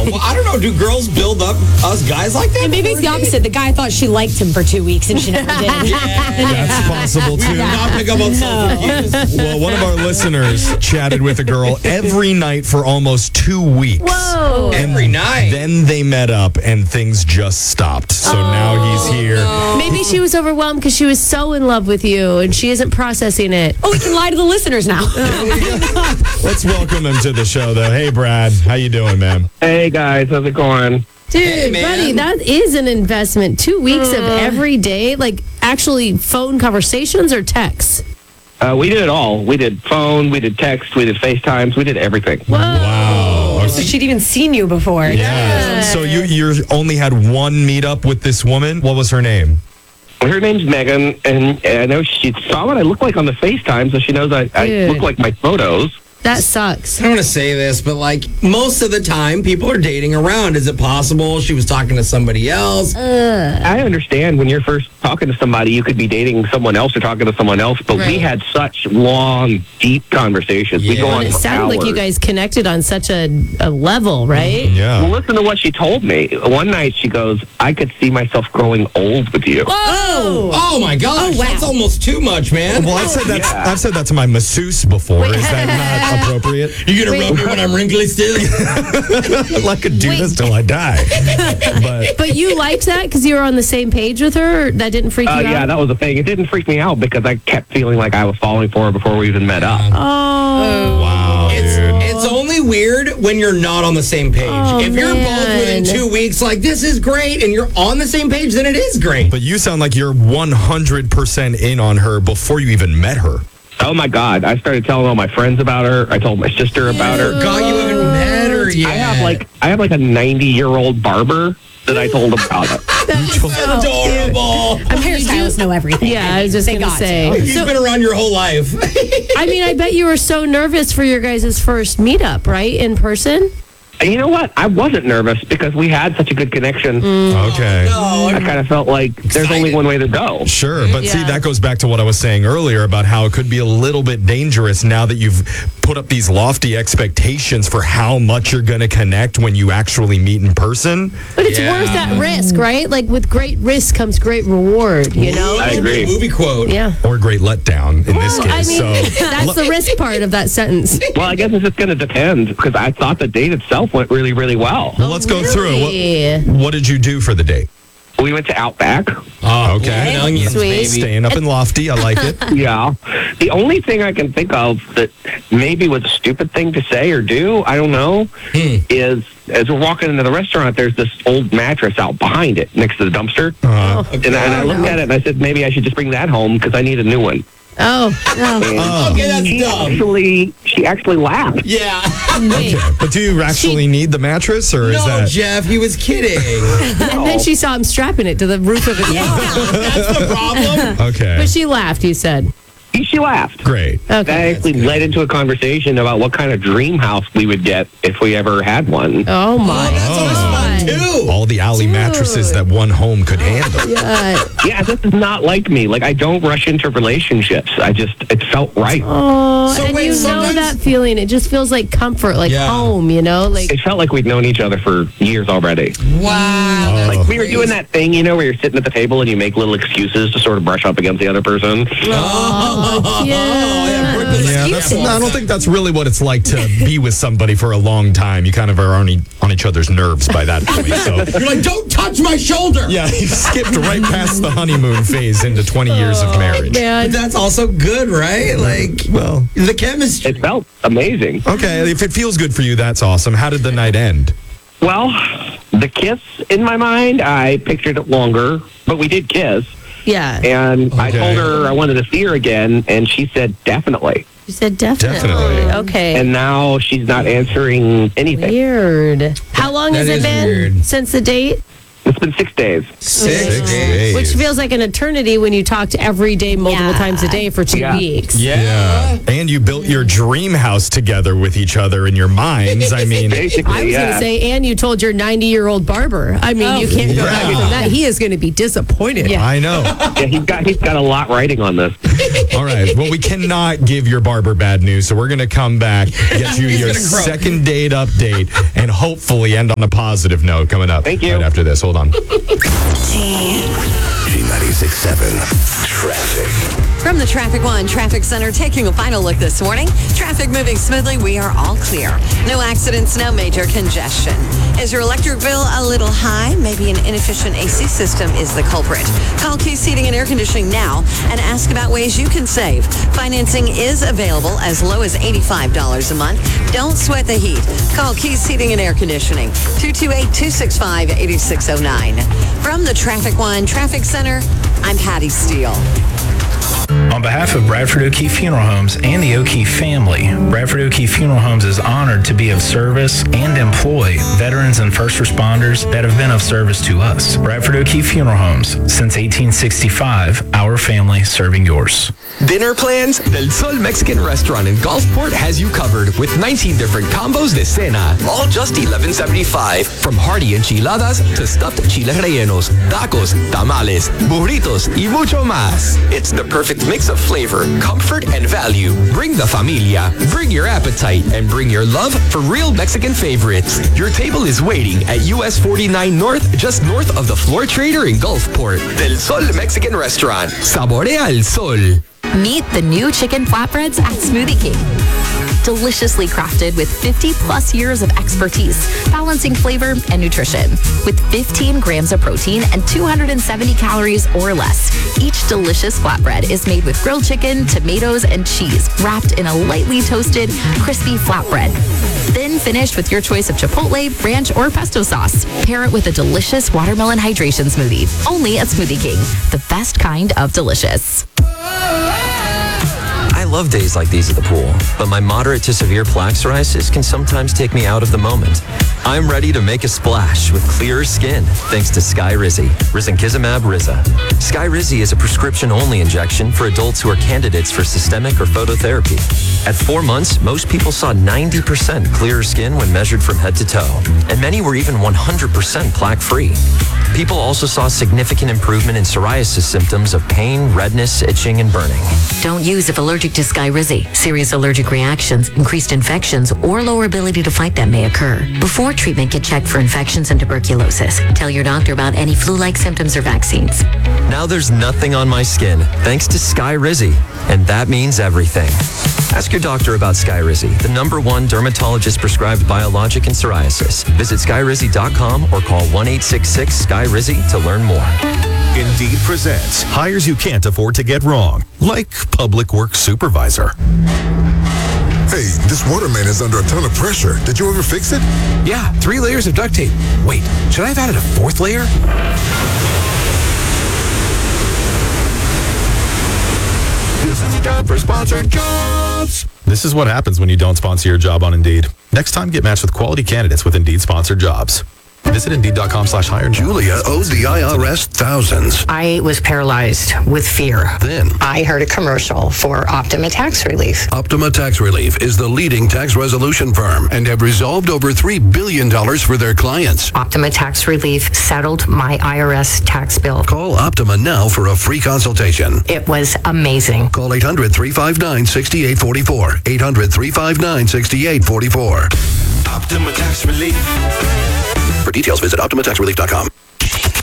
Well, I don't know. Do girls build up us guys like that? And maybe it's the opposite. The guy thought she liked him for 2 weeks and she never did. That's possible too. Not pick up on subterfuge. Well, one of our listeners chatted with a girl every night for almost 2 weeks. Whoa. Every night. Then they met up and things just stopped. So now he's here. Maybe she was overwhelmed because she was so in love with you and she isn't processing it. Oh, we can lie to the listeners now. Let's welcome him to the show, though. Hey, Brad. How you doing, man? Hey guys, how's it going? Dude, Hey, man. buddy, that is an investment. 2 weeks of every day, like actually phone conversations or texts. We did it all. We did phone, we did text, we did FaceTimes, we did everything. Wow. So she'd even seen you before. Yeah. So you only had one meetup with this woman. What was her name? Her name's Megan, and I know she saw what I look like on the FaceTime, so she knows I Dude. look like my photos. That sucks. I don't want to say this, but like most of the time, people are dating around. Is it possible she was talking to somebody else? I understand when you're first talking to somebody, you could be dating someone else or talking to someone else, but we Right. had such long, deep conversations. We go Yeah. on And it for sounded like you hours. guys connected on such a level, right? Well, Yeah. listen to what she told me. One night she goes, I could see myself growing old with you. Whoa! Oh my gosh, Oh, wow. that's almost too much, man. Well, I've said that to my masseuse before. Is that not appropriate? You gonna rub me when I'm wrinkly still? I could do this till I die. But But you liked that because you were on the same page with her? Or that didn't freak you Yeah, out? that was the thing. It didn't freak me out because I kept feeling like I was falling for her before we even met up. Oh. wow, dude. It's only weird when you're not on the same page. Oh, if you're both within man. 2 weeks, like this is great, and you're on the same page, then it is great. But you sound like you're 100% in on her before you even met her. Oh my God! I started telling all my friends about her. I told my sister about her. God, you haven't met her yet. I have like a 90-year-old barber that I told about it. Adorable. Hairstylists know everything. Yeah, I was just They going to got say. You've been around your whole life. I mean, I bet you were so nervous for your guys' first meetup, right? In person? And you know what? I wasn't nervous because we had such a good connection. Okay. I kind of felt like there's only one way to go. Sure, but see, Yeah. that goes back to what I was saying earlier about how it could be a little bit dangerous now that you've put up these lofty expectations for how much you're going to connect when you actually meet in person. But it's worth that risk, right? Like with great risk comes great reward, you know? I agree. Movie quote. Yeah. Or a great letdown in this Well, I case. mean, So that's the risk part of that sentence. Well, I guess it's just going to depend because I thought the date itself went really, really well. well, let's go through Really? it. What did you do for the date? We went to Outback. Oh, Okay. blood and onions, Sweet. baby. Staying up in lofty. I like it. Yeah. The only thing I can think of that maybe was a stupid thing to say or do, I don't know, is as we're walking into the restaurant, there's this old mattress out behind it next to the dumpster. And I looked at it and I said, maybe I should just bring that home because I need a new one. Oh, And Okay, that's dumb. she actually laughed. Yeah. wait. But do you actually need the mattress, or is No, that? Jeff, he was kidding. And then she saw him strapping it to the roof of his car. That's the problem. Okay. But she laughed, you said. She laughed. Great. That Okay. actually led into a conversation about what kind of dream house we would get if we ever had one. Oh, my That's always fun, too. All the alley mattresses that one home could handle. God. Yeah, this is not like me. Like, I don't rush into relationships. it felt right. Oh, So and wait, you know sometimes- that feeling. It just feels like comfort, like Yeah. home, you know? Like, It felt like we'd known each other for years already. Wow. that's Like, we were crazy. doing that thing, where you're sitting at the table and you make little excuses to sort of brush up against the other person. yeah. Yeah, I don't think that's really what it's like to be with somebody for a long time. You kind of are on each other's nerves by that point. So You're like, don't touch my shoulder. yeah, you skipped right past the honeymoon phase into 20 years of marriage. Man. But that's also good, right? Like, Well, the chemistry. It felt amazing. okay, if it feels good for you, that's awesome. How did the night end? Well, the kiss, in my mind, I pictured it longer, but we did kiss. Yeah. And I Okay. told her I wanted to see her again, and she said definitely. You said definitely. Definitely. Okay. And now she's not answering anything. Weird. How long has That it is been weird. since the date? it's been 6 days. 6 days. Which feels like an eternity when you talked every day, multiple times a day for 2 weeks. Yeah. And you built your dream house together with each other in your minds. I mean, Basically, I was going to say, and you told your 90-year-old barber. I mean, you can't go back from that. He is going to be disappointed. Yeah. I know. Yeah, he's got a lot writing on this. All right. Well, we cannot give your barber bad news, so we're going to come back, get you your second date update, and hopefully end on a positive note coming up. Thank you. Right after this. Hold on. G96.7 Traffic. From the Traffic One Traffic Center, taking a final look this morning. Traffic moving smoothly. We are all clear. No accidents, no major congestion. Is your electric bill a little high? Maybe an inefficient AC system is the culprit. Call Keith's Heating and Air Conditioning now and ask about ways you can save. Financing is available as low as $85 a month. Don't sweat the heat. Call Keith's Heating and Air Conditioning, 228-265-8609. From the Traffic One Traffic Center, I'm Patty Steele. On behalf of Bradford O'Keefe Funeral Homes and the O'Keefe family, Bradford O'Keefe Funeral Homes is honored to be of service and employ veterans and first responders that have been of service to us. Bradford O'Keefe Funeral Homes, since 1865, our family serving yours. Dinner plans? Del Sol Mexican Restaurant in Gulfport has you covered with 19 different combos de cena, all just $11.75. From hearty enchiladas to stuffed chile rellenos, tacos, tamales, burritos, y mucho más. It's the perfect mix of flavor, comfort, and value. Bring the familia, bring your appetite, and bring your love for real Mexican favorites. Your table is waiting at US 49 North, just north of the Floor Trader in Gulfport. Del Sol Mexican Restaurant. Saborea el sol. Meet the new chicken flatbreads at Smoothie King. Deliciously crafted with 50-plus years of expertise, balancing flavor and nutrition. With 15 grams of protein and 270 calories or less. Each delicious flatbread is made with grilled chicken, tomatoes, and cheese, wrapped in a lightly toasted, crispy flatbread. Then finished with your choice of chipotle, ranch, or pesto sauce. Pair it with a delicious watermelon hydration smoothie. Only at Smoothie King. The best kind of delicious. I love days like these at the pool, but my moderate to severe plaque psoriasis can sometimes take me out of the moment. I'm ready to make a splash with clearer skin thanks to Skyrizi, risankizumab Riza. Skyrizi is a prescription-only injection for adults who are candidates for systemic or phototherapy. At 4 months, most people saw 90% clearer skin when measured from head to toe, and many were even 100% plaque-free. People also saw significant improvement in psoriasis symptoms of pain, redness, itching, and burning. Don't use if allergic to Skyrizi. Serious allergic reactions, increased infections, or lower ability to fight them may occur. Before treatment, get checked for infections and tuberculosis. Tell your doctor about any flu-like symptoms or vaccines. Now there's nothing on my skin thanks to Skyrizi, and that means everything. Ask your doctor about Skyrizi, the #1 dermatologist prescribed biologic in psoriasis. Visit Skyrizi.com or call 1-866-SKY-RIZZI to learn more. Indeed presents hires you can't afford to get wrong, like public works supervisor. Hey, this water main is under a ton of pressure. Did you ever fix it? Yeah, 3 layers of duct tape. Wait, should I have added a 4th layer? This is time for sponsored jobs. This is what happens when you don't sponsor your job on Indeed. Next time, get matched with quality candidates with Indeed sponsored jobs. Visit Indeed.com/hire. Julia owes the IRS thousands. I was paralyzed with fear. Then I heard a commercial for Optima Tax Relief. Optima Tax Relief is the leading tax resolution firm and have resolved over $3 billion for their clients. Optima Tax Relief settled my IRS tax bill. Call Optima now for a free consultation. It was amazing. Call 800-359-6844. 800-359-6844. Optima Tax Relief. For details, visit OptimaTaxRelief.com.